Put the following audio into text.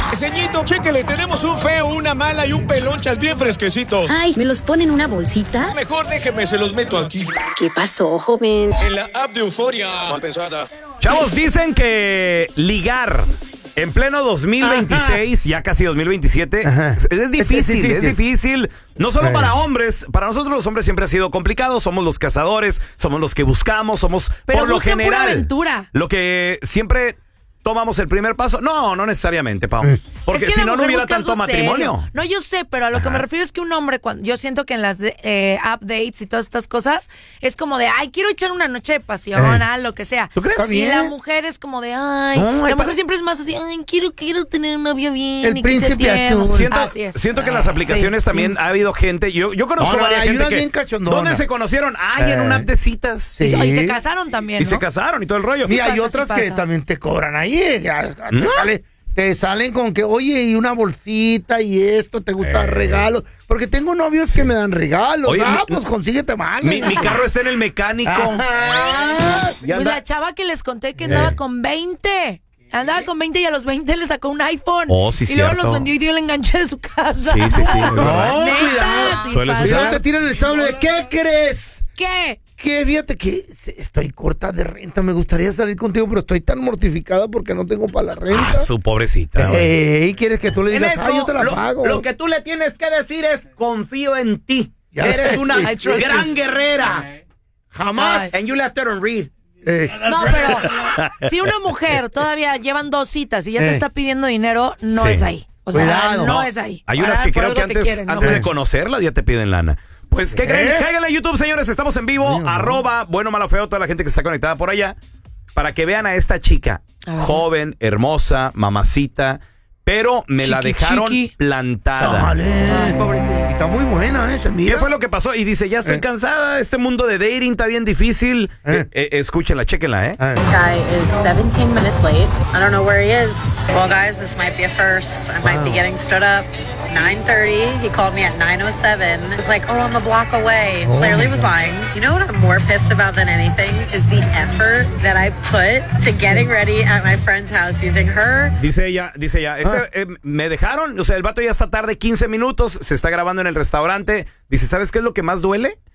Ceñito, chéquele, tenemos un feo, una mala y un pelonchas bien fresquecitos. Ay, ¿me los pone en una bolsita? Mejor déjeme, se los meto aquí. ¿Qué pasó, joven? En la app de Euforia. Mal pensada. Chavos, dicen que ligar en pleno 2026, ya casi 2027, es difícil. No solo para hombres, para nosotros los hombres siempre ha sido complicado. Somos los cazadores, somos los que buscamos, somos pero por lo general pura aventura. Lo que siempre tomamos el primer paso. No necesariamente, Pau. Porque si no hubiera tanto matrimonio. No, yo sé, pero a lo que me refiero es que un hombre, yo siento que en las updates y todas estas cosas, es como de, ay, quiero echar una noche de pasión, lo que sea. ¿Tú crees? Y la mujer es como de, ay, la mujer siempre es más así, ay, quiero tener un novio bien. El y príncipe azul. Siento que en las aplicaciones también ha habido gente, yo conozco varias gente que, ¿dónde se conocieron? Ay, en una app de citas. Sí. Y se casaron también, Y ¿no? se casaron y todo el rollo. Sí, hay otras que también te cobran ahí. Te salen con que, oye, y una bolsita y esto, ¿te gusta regalos? Porque tengo novios que me dan regalos. Oye, pues consíguete mal. Mi carro está en el mecánico. Pues la chava que les conté que andaba con 20. Andaba con 20 y a los 20 le sacó un iPhone. Oh, sí, y luego cierto. los vendió y dio el enganche de su casa. Sí. No, Neta, sí Suele pasa. suceder. no te tiran el sable de, ¿qué crees? ¿Qué? Que fíjate que estoy corta de renta. Me gustaría salir contigo, pero estoy tan mortificada porque no tengo para la renta. Su pobrecita. ¿Quieres que tú le digas, yo te la pago? Lo que tú le tienes que decir es, confío en ti. Ya. Eres una I trust gran you. guerrera. Jamás. And you left her on read. No, pero si una mujer todavía llevan 2 citas y ya te está pidiendo dinero, no es ahí. O sea, Cuidado. no es ahí. Hay unas que creo que antes de conocerlas ya te piden lana. Pues, ¿qué creen? Cáiganle a YouTube, señores. Estamos en vivo. Bueno, malo, feo. Toda la gente que está conectada por allá. Para que vean a esta chica. Joven, hermosa, mamacita. Pero me la dejaron plantada. Ay, pobrecita. Está muy buena esa, mira. ¿Qué fue lo que pasó? Y dice, ya estoy cansada. Este mundo de dating está bien difícil. Escúchenla, chéquenla, This guy is 17 minutes late. I don't know where he is. Well, guys, this might be a first. I might be getting stood up. 9:30. He called me at 9:07. It's like, oh, I'm a block away. Clearly was lying. You know what I'm more pissed about than anything is the effort that I put to getting ready at my friend's house using her. Dice ella, me dejaron, o sea, el vato ya está tarde 15 minutos, se está grabando en el restaurante. Dice, ¿sabes qué es lo que más duele?